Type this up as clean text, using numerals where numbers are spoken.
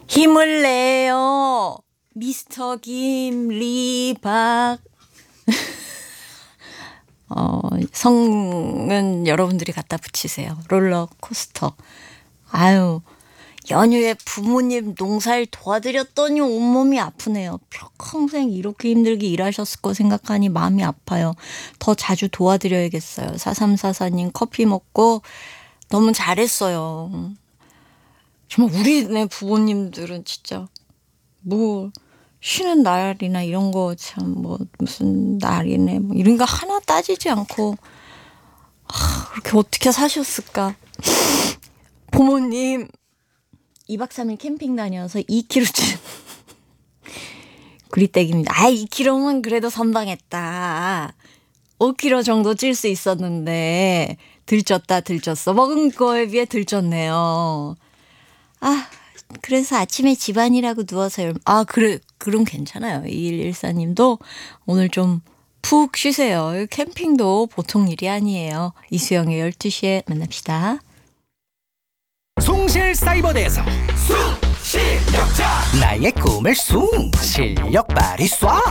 힘을 내요. 미스터 김리박. 성은 여러분들이 갖다 붙이세요. 롤러코스터. 아유, 연휴에 부모님 농사일 도와드렸더니 온몸이 아프네요. 평생 이렇게 힘들게 일하셨을 거 생각하니 마음이 아파요. 더 자주 도와드려야겠어요. 4344님 커피 먹고 너무 잘했어요. 정말 우리네 부모님들은 진짜 뭐 쉬는 날이나 이런 거 참 뭐 무슨 날이네 뭐 이런 거 하나 따지지 않고 그렇게 어떻게 사셨을까. 부모님 2박 3일 캠핑 다녀서 2kg 찐 구리댁입니다. 2kg면 그래도 선방했다. 5kg 정도 찔 수 있었는데 들쪘어. 먹은 거에 비해 들쪘네요. 그래서 아침에 집안이라고 누워서 그럼 괜찮아요. 2114님도 오늘 좀 푹 쉬세요. 캠핑도 보통 일이 아니에요. 이수영의 12시에 만납시다. 숭실사이버대에서 숭실력자 나의 꿈을 숭 실력 발휘 쏴